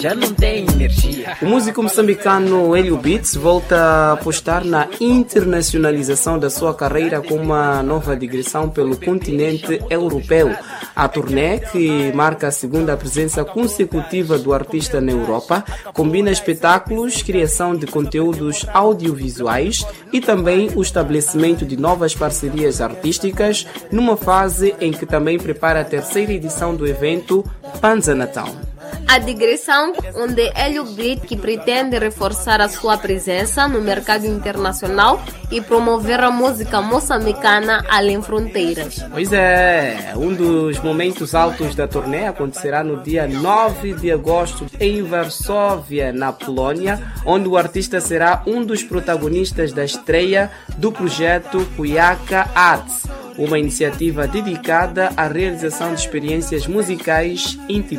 Já não tem energia. O músico moçambicano Hélio Beats volta a apostar na internacionalização da sua carreira com uma nova digressão pelo continente europeu. A turnê, que marca a segunda presença consecutiva do artista na Europa, combina espetáculos, criação de conteúdos audiovisuais e também o estabelecimento de novas parcerias artísticas, numa fase em que também prepara a terceira edição do evento Panzanatown. A digressão, onde Hélio Beats, que pretende reforçar a sua presença no mercado internacional e promover a música moçambicana além fronteiras. Pois é, um dos momentos altos da turnê acontecerá no dia 9 de agosto em Varsóvia, na Polônia, onde o artista será um dos protagonistas da estreia do projeto Kujaka Arts, uma iniciativa dedicada à realização de experiências musicais íntimas.